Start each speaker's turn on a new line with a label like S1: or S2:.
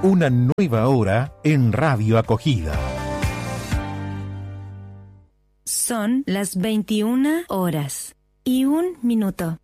S1: Una nueva hora en Radio Acogida.
S2: Son las 21 horas y 1 minuto.